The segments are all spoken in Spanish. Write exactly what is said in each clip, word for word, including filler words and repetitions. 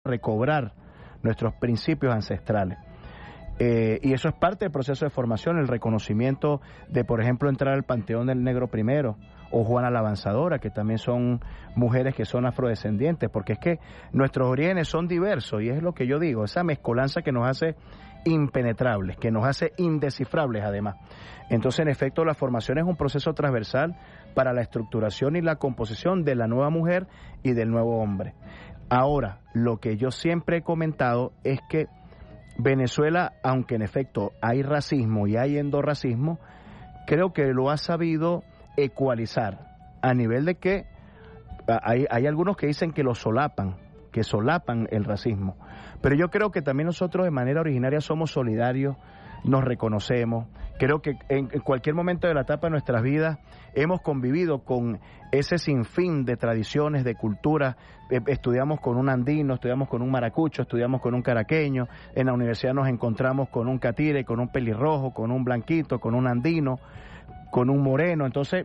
recobrar nuestros principios ancestrales. Eh, y eso es parte del proceso de formación, el reconocimiento de, por ejemplo, entrar al Panteón del Negro Primero, o Juana la Avanzadora, que también son mujeres que son afrodescendientes, porque es que nuestros orígenes son diversos, y es lo que yo digo, esa mezcolanza que nos hace impenetrables, que nos hace indescifrables además. Entonces, en efecto, la formación es un proceso transversal para la estructuración y la composición de la nueva mujer y del nuevo hombre. Ahora, lo que yo siempre he comentado es que Venezuela, aunque en efecto hay racismo y hay endorracismo, creo que lo ha sabido ecualizar, a nivel de que hay, hay algunos que dicen que lo solapan, que solapan el racismo, pero yo creo que también nosotros de manera originaria somos solidarios, nos reconocemos, creo que en, en cualquier momento de la etapa de nuestras vidas hemos convivido con ese sinfín de tradiciones, de culturas, eh, estudiamos con un andino, estudiamos con un maracucho, estudiamos con un caraqueño, en la universidad nos encontramos con un catire, con un pelirrojo, con un blanquito, con un andino, con un moreno. Entonces,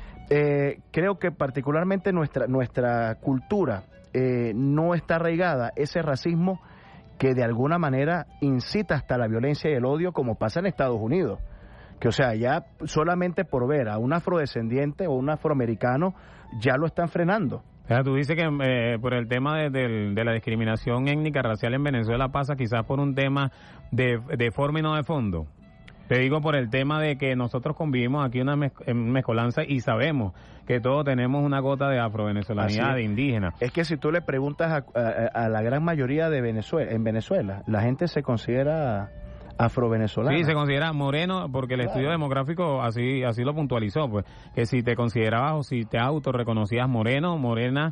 eh, creo que particularmente nuestra, nuestra cultura eh, no está arraigada ese racismo que de alguna manera incita hasta la violencia y el odio, como pasa en Estados Unidos. Que, o sea, ya solamente por ver a un afrodescendiente o un afroamericano, ya lo están frenando. O sea, tú dices que eh, por el tema de, de, de la discriminación étnica racial en Venezuela pasa quizás por un tema de, de forma y no de fondo. Te digo por el tema de que nosotros convivimos aquí una mez, mezcolanza y sabemos que todos tenemos una gota de afrovenezolanidad, de indígena. Es que si tú le preguntas a, a, a la gran mayoría de Venezuela, en Venezuela, la gente se considera afrovenezolana. Sí, se considera moreno porque el claro. estudio demográfico así así lo puntualizó, pues, que si te considerabas o si te autorreconocías moreno, morena,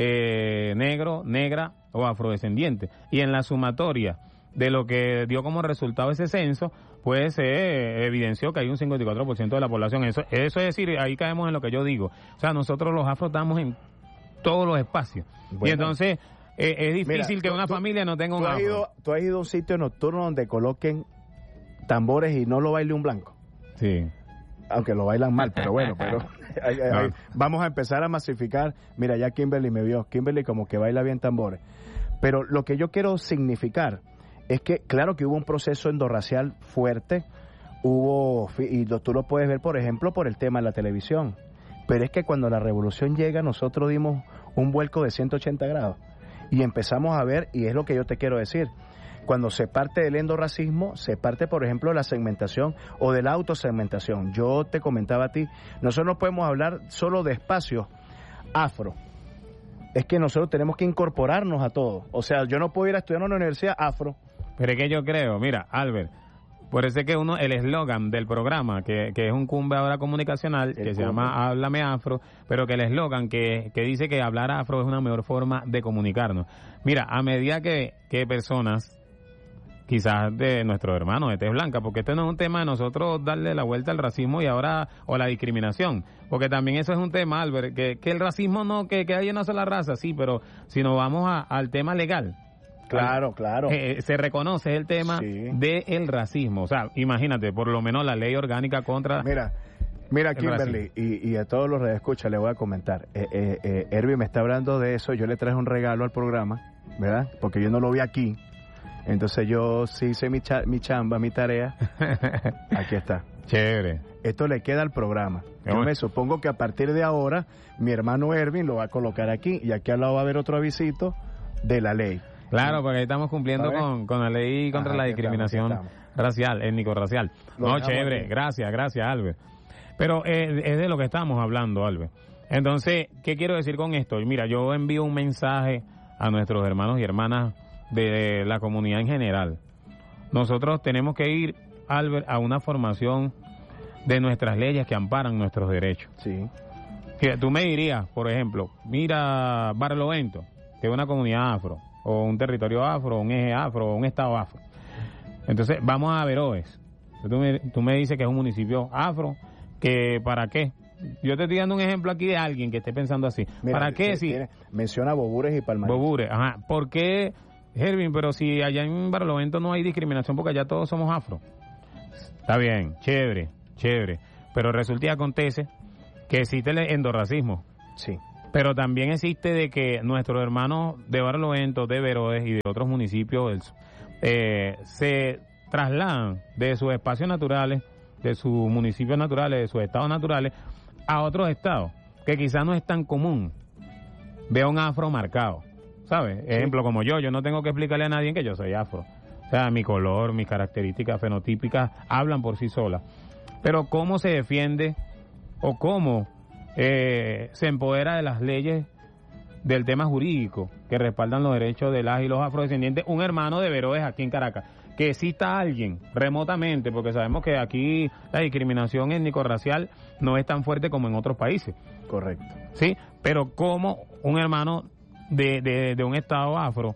eh, negro, negra o afrodescendiente. Y en la sumatoria de lo que dio como resultado ese censo, pues se eh, evidenció que hay un cincuenta y cuatro por ciento de la población. Eso, eso es decir, ahí caemos en lo que yo digo. O sea, nosotros los afros estamos en todos los espacios. Bueno. Y entonces eh, es difícil Mira, que tú, una tú, familia no tenga un tú has afro. Ido, tú has ido a un sitio nocturno donde coloquen tambores y no lo baile un blanco. Sí. Aunque lo bailan mal, pero bueno, pero ay, ay, ay, vamos a empezar a masificar. Mira, ya Kimberly me vio. Kimberly como que baila bien tambores. Pero lo que yo quiero significar es que, claro que hubo un proceso endorracial fuerte, hubo, y lo, tú lo puedes ver, por ejemplo, por el tema de la televisión, pero es que cuando la revolución llega, nosotros dimos un vuelco de ciento ochenta grados, y empezamos a ver, y es lo que yo te quiero decir, cuando se parte del endorracismo, se parte, por ejemplo, de la segmentación o de la autosegmentación. Yo te comentaba a ti, nosotros no podemos hablar solo de espacios afro, es que nosotros tenemos que incorporarnos a todo, o sea, yo no puedo ir a estudiar en una universidad afro. Pero es que yo creo, mira, Albert, por eso es que uno, el eslogan del programa, que, que es un cumbe ahora comunicacional, el que cumbe. Se llama Háblame Afro, pero que el eslogan que, que dice que hablar afro es una mejor forma de comunicarnos. Mira, a medida que, que personas, quizás de nuestros hermanos de tez blanca, porque este no es un tema de nosotros darle la vuelta al racismo y ahora, o la discriminación, porque también eso es un tema, Albert, que, que el racismo no, que, que hay una sola raza, sí, pero si nos vamos a, al tema legal, Claro, claro. Eh, se reconoce el tema sí. del racismo. O sea, imagínate, por lo menos la ley orgánica contra... Mira, mira Kimberly, y, y a todos los redescuchas le voy a comentar. Eh, eh, eh, Herbie me está hablando de eso, yo le traje un regalo al programa, ¿verdad? Porque yo no lo vi aquí. Entonces yo sí hice mi, cha mi chamba, mi tarea. Aquí está. Chévere. Esto le queda al programa. Yo me supongo que a partir de ahora, mi hermano Herbie lo va a colocar aquí, y aquí al lado va a haber otro avisito de la ley. Claro, porque ahí estamos cumpliendo con, con la ley contra Ajá, la discriminación estamos, estamos. racial, étnico-racial. No, chévere, bien. gracias, gracias, Albert. Pero eh, es de lo que estamos hablando, Albert. Entonces, ¿qué quiero decir con esto? Mira, yo envío un mensaje a nuestros hermanos y hermanas de la comunidad en general. Nosotros tenemos que ir, Albert, a una formación de nuestras leyes que amparan nuestros derechos. Sí. Que tú me dirías, por ejemplo, mira Barlovento, que es una comunidad afro, o un territorio afro, un eje afro, o un estado afro. Entonces, vamos a Veroes. Tú me, tú me dices que es un municipio afro, que ¿para qué? Yo te estoy dando un ejemplo aquí de alguien que esté pensando así. Mira, ¿para qué? Si menciona Bobures y Palmares. Bobures, ajá. ¿Por qué, Hervin? Pero si allá en Barlovento no hay discriminación porque allá todos somos afro. Está bien, chévere, chévere. Pero resulta y acontece que existe el endorracismo. Sí. Pero también existe de que nuestros hermanos de Barlovento, de Veroes y de otros municipios eh, se trasladan de sus espacios naturales, de sus municipios naturales, de sus estados naturales, a otros estados, que quizás no es tan común. Veo un afro marcado, ¿sabes? Sí. Ejemplo, como yo, yo no tengo que explicarle a nadie que yo soy afro. O sea, mi color, mis características fenotípicas hablan por sí solas. Pero cómo se defiende o cómo eh, se empodera de las leyes del tema jurídico que respaldan los derechos de las y los afrodescendientes, un hermano de Veroes aquí en Caracas, que exista alguien remotamente, porque sabemos que aquí la discriminación étnico-racial no es tan fuerte como en otros países. Correcto. Sí, pero como un hermano de, de, de un estado afro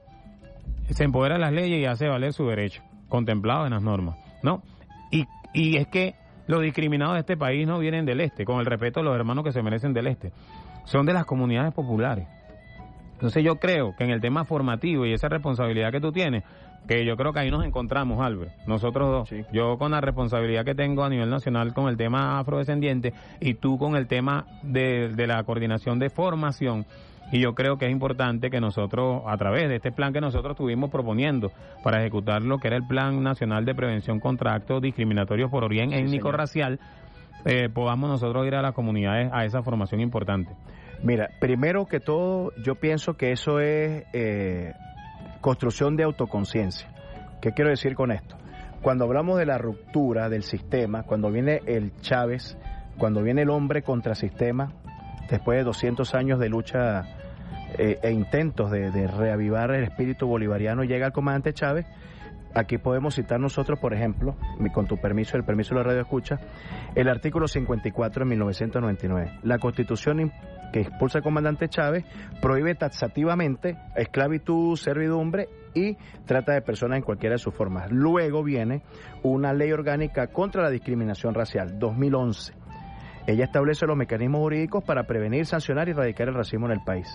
se empodera de las leyes y hace valer su derecho, contemplado en las normas, ¿no? Y, y es que los discriminados de este país no vienen del este, con el respeto a los hermanos que se merecen del este, son de las comunidades populares. Entonces yo creo que en el tema formativo y esa responsabilidad que tú tienes, que yo creo que ahí nos encontramos, Albert, nosotros dos, sí. Yo con la responsabilidad que tengo a nivel nacional con el tema afrodescendiente y tú con el tema de, de la coordinación de formación, y yo creo que es importante que nosotros, a través de este plan que nosotros estuvimos proponiendo para ejecutar lo que era el Plan Nacional de Prevención contra Actos Discriminatorios por Origen sí, Étnico-Racial, eh, podamos nosotros ir a las comunidades a esa formación importante. Mira, primero que todo, yo pienso que eso es eh, construcción de autoconciencia. ¿Qué quiero decir con esto? Cuando hablamos de la ruptura del sistema, cuando viene el Chávez, cuando viene el hombre contra sistema, después de doscientos años de lucha eh, e intentos de, de reavivar el espíritu bolivariano, llega el comandante Chávez. Aquí podemos citar nosotros, por ejemplo, con tu permiso, el permiso de la radio escucha, el artículo cincuenta y cuatro de mil novecientos noventa y nueve. La Constitución que expulsa al comandante Chávez prohíbe taxativamente esclavitud, servidumbre y trata de personas en cualquiera de sus formas. Luego viene una ley orgánica contra la discriminación racial, dos mil once. Ella establece los mecanismos jurídicos para prevenir, sancionar y erradicar el racismo en el país.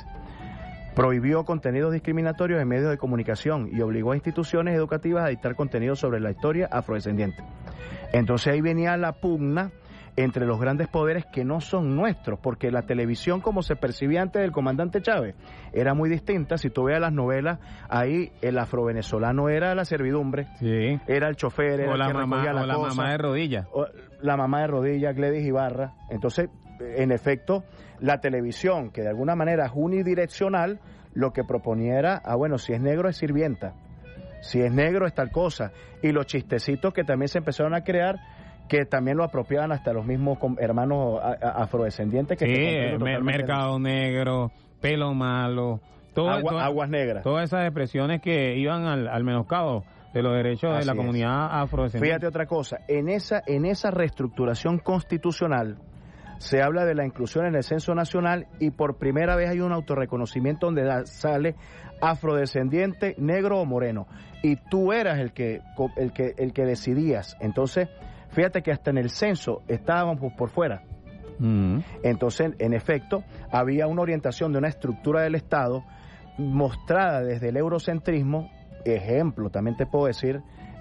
Prohibió contenidos discriminatorios en medios de comunicación y obligó a instituciones educativas a dictar contenidos sobre la historia afrodescendiente. Entonces ahí venía la pugna entre los grandes poderes que no son nuestros, porque la televisión como se percibía antes del comandante Chávez era muy distinta. Si tú veas las novelas, ahí el afrovenezolano era la servidumbre, sí. Era el chofer, era o el la que mamá, recogía la o la cosa, mamá de rodillas. La mamá de rodillas, Gledys Ibarra. Entonces, en efecto, la televisión, que de alguna manera es unidireccional, lo que proponía era, ah, bueno, si es negro es sirvienta, si es negro es tal cosa, y los chistecitos que también se empezaron a crear, que también lo apropiaban hasta los mismos hermanos afrodescendientes. Que sí, mer mercado negro, pelo malo, todo, Agua, todo, aguas negras. Todas esas expresiones que iban al, al menoscabo de los derechos Así de la es. comunidad afrodescendiente. Fíjate otra cosa, en esa, en esa reestructuración constitucional se habla de la inclusión en el censo nacional y por primera vez hay un autorreconocimiento donde da, sale afrodescendiente, negro o moreno, y tú eras el que, el que, el que decidías. Entonces, fíjate que hasta en el censo estábamos por fuera. Mm. Entonces, en efecto, había una orientación de una estructura del Estado mostrada desde el eurocentrismo. Ejemplo, también te puedo decir,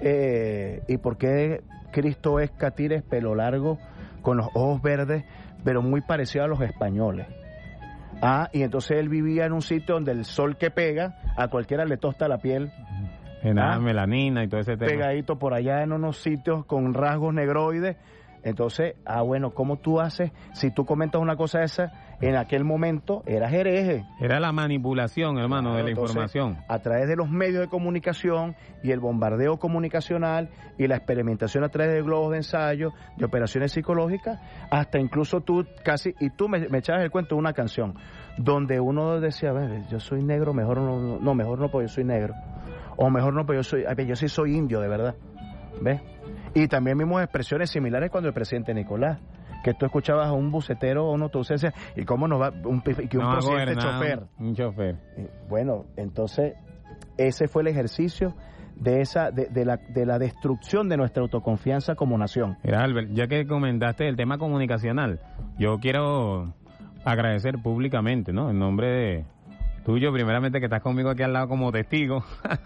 eh, ¿y por qué Cristo es catires, pelo largo, con los ojos verdes, pero muy parecido a los españoles? Ah, y entonces él vivía en un sitio donde el sol que pega, a cualquiera le tosta la piel. En la ah, melanina y todo ese tema. Pegadito por allá en unos sitios con rasgos negroides. Entonces, ah, bueno, ¿cómo tú haces? Si tú comentas una cosa esa, en aquel momento eras hereje. Era la manipulación, hermano, claro, de la entonces, información. A través de los medios de comunicación y el bombardeo comunicacional y la experimentación a través de globos de ensayo, de operaciones psicológicas, hasta incluso tú casi, y tú me, me echabas el cuento de una canción, donde uno decía, a ver, yo soy negro, mejor no, no, mejor no, porque yo soy negro. O mejor no, porque yo soy, yo sí soy indio, de verdad. ¿Ves? Y también vimos expresiones similares cuando el presidente Nicolás, que tú escuchabas a un bucetero o una autobusencia, y cómo nos va un, que un no, presidente chofer. Un chofer. Y, bueno, entonces, ese fue el ejercicio de esa de, de, la, de la destrucción de nuestra autoconfianza como nación. Mira, Albert, ya que comentaste el tema comunicacional, yo quiero agradecer públicamente, ¿no? En nombre de tuyo, primeramente, que estás conmigo aquí al lado como testigo,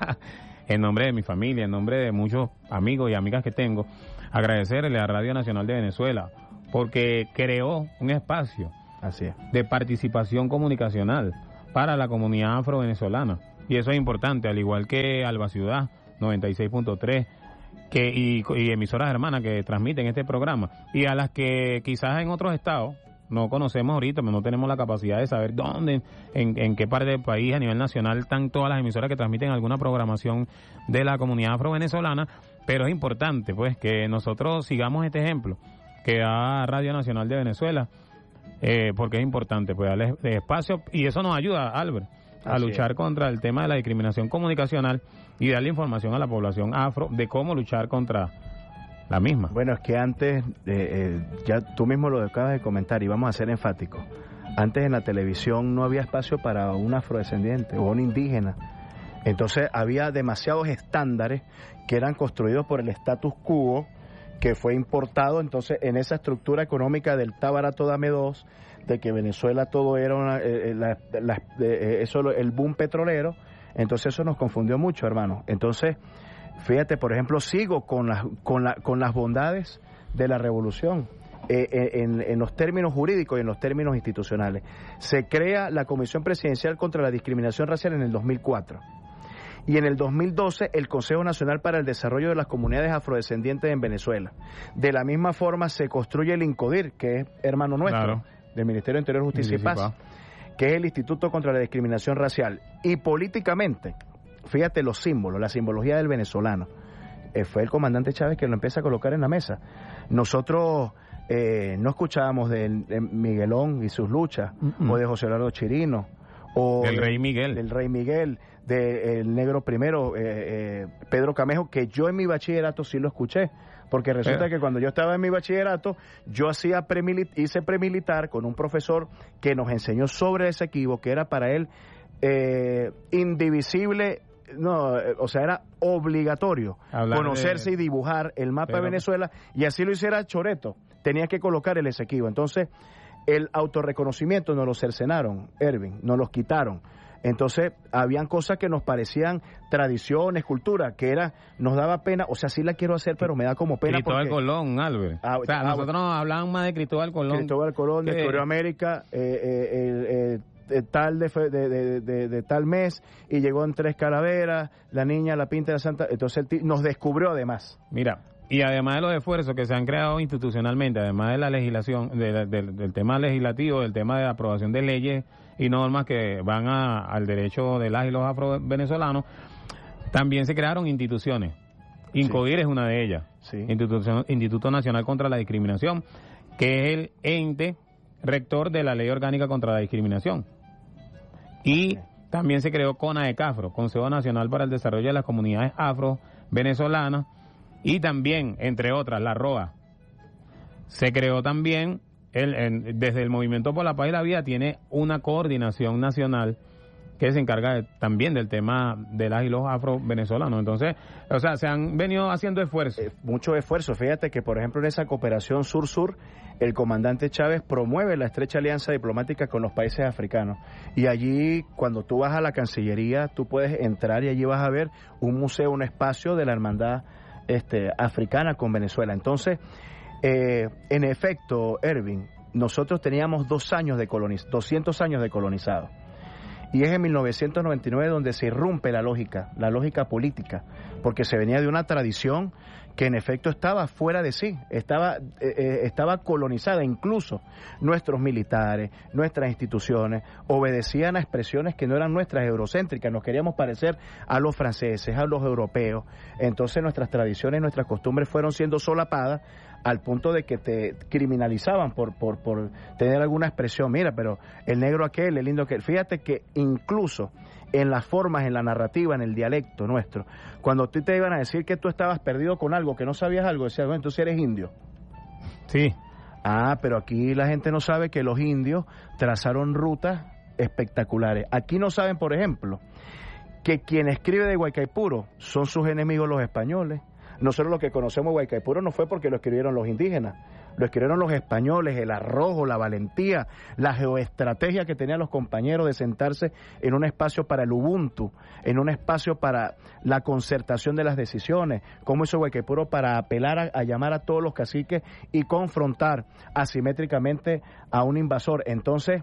en nombre de mi familia, en nombre de muchos amigos y amigas que tengo, agradecerle a Radio Nacional de Venezuela, porque creó un espacio Así es. de participación comunicacional para la comunidad afro-venezolana. Y eso es importante, al igual que Alba Ciudad noventa y seis punto tres que y, y emisoras hermanas que transmiten este programa, y a las que quizás en otros estados no conocemos ahorita, pero no tenemos la capacidad de saber dónde, en, en qué parte del país a nivel nacional están todas las emisoras que transmiten alguna programación de la comunidad afro-venezolana, pero es importante pues que nosotros sigamos este ejemplo que da Radio Nacional de Venezuela, eh, porque es importante pues darle espacio, y eso nos ayuda, Albert, a Así luchar es. contra el tema de la discriminación comunicacional y darle información a la población afro de cómo luchar contra la misma. Bueno, es que antes, eh, eh, ya tú mismo lo acabas de comentar y vamos a ser enfáticos. Antes en la televisión no había espacio para un afrodescendiente o un indígena. Entonces había demasiados estándares que eran construidos por el status quo, que fue importado entonces en esa estructura económica del está barato dame dos, de que Venezuela todo era una, eh, la, la, eh, eso el boom petrolero. Entonces eso nos confundió mucho, hermano. Entonces, fíjate, por ejemplo, sigo con las con la, con las bondades de la revolución eh, en, en los términos jurídicos y en los términos institucionales. Se crea la Comisión Presidencial contra la Discriminación Racial en el dos mil cuatro. Y en el dos mil doce el Consejo Nacional para el Desarrollo de las Comunidades Afrodescendientes en Venezuela. De la misma forma se construye el INCODIR, que es hermano nuestro, claro, del Ministerio de Interior, Justicia y Paz, que es el Instituto contra la Discriminación Racial. Y políticamente, fíjate los símbolos, la simbología del venezolano. Eh, fue el comandante Chávez que lo empieza a colocar en la mesa. Nosotros eh, no escuchábamos de, de Miguelón y sus luchas, mm-mm. o de José Eduardo Chirino, o del de, Rey Miguel. Del Rey Miguel, del Negro Primero, eh, eh, Pedro Camejo, que yo en mi bachillerato sí lo escuché. Porque resulta eh. que cuando yo estaba en mi bachillerato, yo hacía premili- hice premilitar con un profesor que nos enseñó sobre ese equipo, que era para él eh, indivisible, no, eh, o sea, era obligatorio Hablar conocerse de... y dibujar el mapa Pero... de Venezuela, y así lo hiciera Choreto, tenía que colocar el Esequibo. Entonces, el autorreconocimiento nos lo cercenaron, Ervin, nos los quitaron. Entonces, habían cosas que nos parecían tradiciones, cultura, que era, nos daba pena, o sea, sí la quiero hacer, pero me da como pena. Cristóbal porque... Colón, Albert. Ah, o sea, ah, nosotros nos hablaban más de Cristóbal Colón. Cristóbal Colón, que... descubrió América, eh, eh, el, eh, de tal de, de, de, de, de tal mes, y llegó en Tres Calaveras, la niña, la pinta de la Santa, entonces el t- nos descubrió además. Mira, y además de los esfuerzos que se han creado institucionalmente, además de la legislación, de la, del, del tema legislativo, del tema de aprobación de leyes y normas que van a, al derecho de las y los afro-venezolanos, también se crearon instituciones. INCODIR sí. es una de ellas, sí. Instituto, Instituto Nacional contra la Discriminación, que es el ente rector de la Ley Orgánica contra la Discriminación. Y también se creó CONADECAFRO, Consejo Nacional para el Desarrollo de las Comunidades Afro-Venezolanas, y también, entre otras, la ROA. Se creó también, el, el, desde el Movimiento por la Paz y la Vida, tiene una coordinación nacional que se encarga de, también del tema de las y los afro-venezolanos. Entonces, o sea, se han venido haciendo esfuerzos. Eh, muchos esfuerzos. Fíjate que, por ejemplo, en esa cooperación sur-sur, el comandante Chávez promueve la estrecha alianza diplomática con los países africanos. Y allí, cuando tú vas a la Cancillería, tú puedes entrar y allí vas a ver un museo, un espacio de la hermandad este, africana con Venezuela. Entonces, eh, en efecto, Ervin, nosotros teníamos dos años de coloniz- doscientos años de colonizado. Y es en mil novecientos noventa y nueve donde se irrumpe la lógica, la lógica política, porque se venía de una tradición que en efecto estaba fuera de sí, estaba, eh, estaba colonizada. Incluso nuestros militares, nuestras instituciones, obedecían a expresiones que no eran nuestras, eurocéntricas. Nos queríamos parecer a los franceses, a los europeos. Entonces nuestras tradiciones, nuestras costumbres fueron siendo solapadas al punto de que te criminalizaban por, por, por tener alguna expresión. Mira, pero el negro aquel, el lindo aquel. Fíjate que incluso en las formas, en la narrativa, en el dialecto nuestro, cuando tú te iban a decir que tú estabas perdido con algo, que no sabías algo, decías, bueno, entonces eres indio. Sí. Ah, pero aquí la gente no sabe que los indios trazaron rutas espectaculares. Aquí no saben, por ejemplo, que quien escribe de Guaycaipuro son sus enemigos los españoles. Nosotros lo que conocemos de Guaycaipuro no fue porque lo escribieron los indígenas. lo escribieron los españoles, el arrojo, la valentía, la geoestrategia que tenían los compañeros de sentarse en un espacio para el Ubuntu, en un espacio para la concertación de las decisiones, como hizo Guayquepuro para apelar a, a llamar a todos los caciques y confrontar asimétricamente a un invasor. Entonces,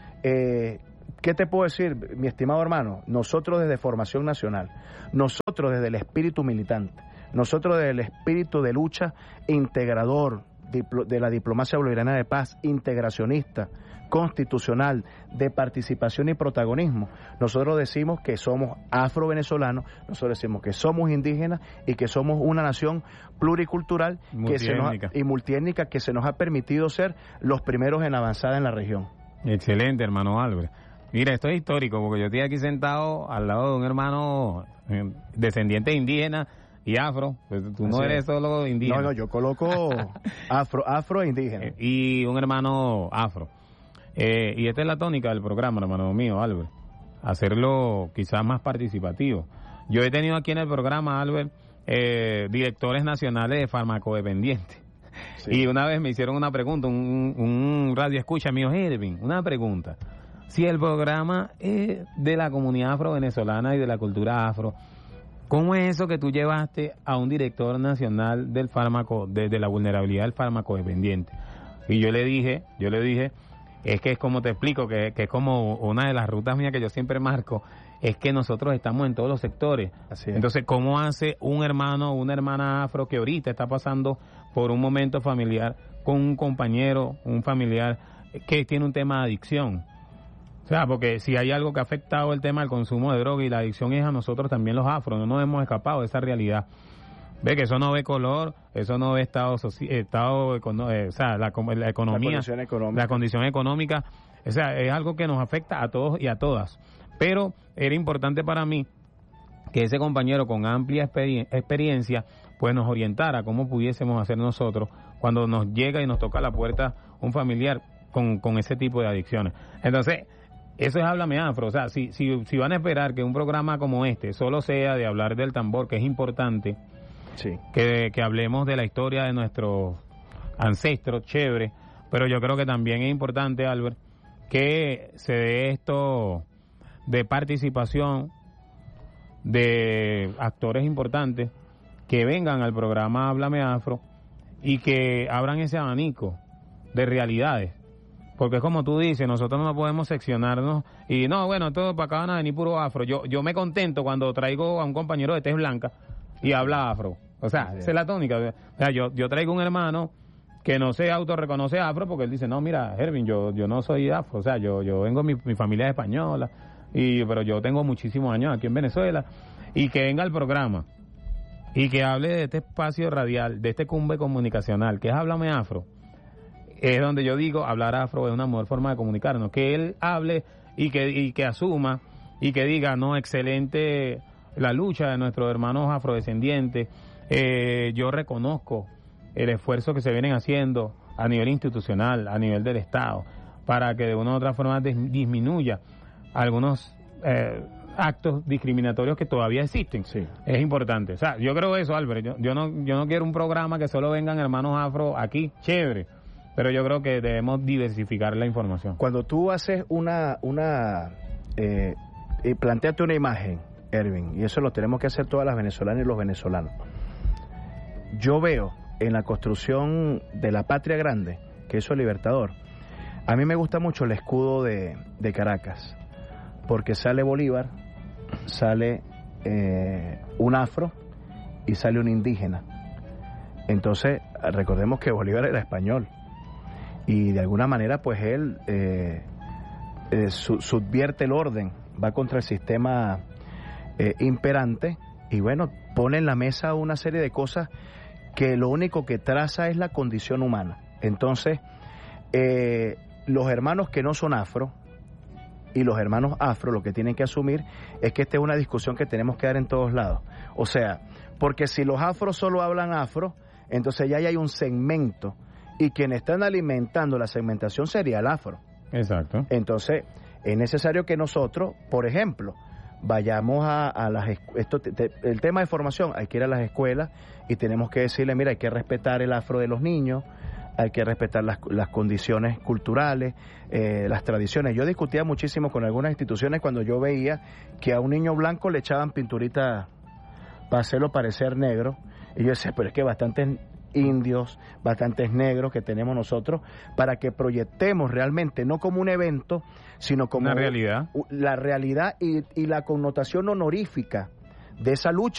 eh, ¿qué te puedo decir, mi estimado hermano? Nosotros desde Formación Nacional, nosotros desde el espíritu militante, nosotros desde el espíritu de lucha integrador, de la diplomacia bolivariana de paz, integracionista, constitucional, de participación y protagonismo, nosotros decimos que somos afro-venezolanos, nosotros decimos que somos indígenas y que somos una nación pluricultural que se nos ha, y multiétnica que se nos ha permitido ser los primeros en avanzada en la región. Excelente, hermano Álvarez. Mira, esto es histórico porque yo estoy aquí sentado al lado de un hermano eh, descendiente indígena y afro, pues tú no Así eres es. solo indígena. No, no, yo coloco afro, afro e indígena. Y un hermano afro. Eh, y esta es la tónica del programa, hermano mío, Albert. Hacerlo quizás más participativo. Yo he tenido aquí en el programa, Albert, eh, directores nacionales de farmacodependientes. Sí. Y una vez me hicieron una pregunta, un, un radio escucha mío, Ervin, una pregunta. Si el programa es de la comunidad afro-venezolana y de la cultura afro, ¿cómo es eso que tú llevaste a un director nacional del fármaco, de, de la vulnerabilidad del fármaco dependiente? Y yo le dije, yo le dije, es que es como te explico, que, que es como una de las rutas mías que yo siempre marco, es que nosotros estamos en todos los sectores. Así es. Entonces, ¿cómo hace un hermano o una hermana afro que ahorita está pasando por un momento familiar con un compañero, un familiar que tiene un tema de adicción? O sea, porque si hay algo que ha afectado el tema del consumo de droga y la adicción es a nosotros también los afros, no nos hemos escapado de esa realidad. Ve que eso no ve color, eso no ve estado, estado eh, o sea, la, la economía, la condición económica. la condición económica, o sea, es algo que nos afecta a todos y a todas. Pero era importante para mí que ese compañero con amplia experien experiencia pues nos orientara cómo pudiésemos hacer nosotros cuando nos llega y nos toca a la puerta un familiar con, con ese tipo de adicciones. Entonces, eso es Háblame Afro. O sea, si, si, si van a esperar que un programa como este solo sea de hablar del tambor, que es importante, sí, que, que hablemos de la historia de nuestros ancestros, chévere, pero yo creo que también es importante, Albert, que se dé esto de participación de actores importantes que vengan al programa Háblame Afro y que abran ese abanico de realidades. Porque es como tú dices, nosotros no podemos seccionarnos y no, bueno, todos para acá van a venir puro afro. Yo yo me contento cuando traigo a un compañero de tez blanca y habla afro. O sea, sí, esa es la tónica. O sea, yo, yo traigo un hermano que no se autorreconoce afro porque él dice, no, mira, Ervin, yo yo no soy afro. O sea, yo yo vengo, mi, mi familia es española, y pero yo tengo muchísimos años aquí en Venezuela. Y que venga al programa y que hable de este espacio radial, de este cumbe comunicacional, que es Háblame Afro. Es donde yo digo, hablar afro es una mejor forma de comunicarnos. Que él hable y que, y que asuma y que diga, no, excelente la lucha de nuestros hermanos afrodescendientes. Eh, yo reconozco el esfuerzo que se vienen haciendo a nivel institucional, a nivel del Estado, para que de una u otra forma disminuya algunos eh, actos discriminatorios que todavía existen. Sí. Es importante. O sea, yo creo eso, Álvaro. Yo, yo, no, yo no quiero un programa que solo vengan hermanos afro aquí, chévere. Pero yo creo que debemos diversificar la información. Cuando tú haces una, una eh, eh, plantéate una imagen, Ervin, y eso lo tenemos que hacer todas las venezolanas y los venezolanos. Yo veo en la construcción de la patria grande, que eso es libertador, a mí me gusta mucho el escudo de, de Caracas, porque sale Bolívar, sale eh, un afro y sale un indígena. Entonces, recordemos que Bolívar era español. Y de alguna manera pues él eh, eh, su, subvierte el orden, va contra el sistema eh, imperante y bueno, pone en la mesa una serie de cosas que lo único que traza es la condición humana. Entonces eh, los hermanos que no son afro y los hermanos afro lo que tienen que asumir es que esta es una discusión que tenemos que dar en todos lados. O sea, porque si los afros solo hablan afro, entonces ya hay un segmento y quienes están alimentando la segmentación sería el afro. Exacto. Entonces, es necesario que nosotros, por ejemplo, vayamos a, a las esto te, te, el tema de formación, hay que ir a las escuelas y tenemos que decirle, mira, hay que respetar el afro de los niños, hay que respetar las, las condiciones culturales, eh, las tradiciones. Yo discutía muchísimo con algunas instituciones cuando yo veía que a un niño blanco le echaban pinturita para hacerlo parecer negro, y yo decía, pero es que bastantes indios, bastantes negros que tenemos nosotros, para que proyectemos realmente, no como un evento, sino como una realidad, la realidad y, y la connotación honorífica de esa lucha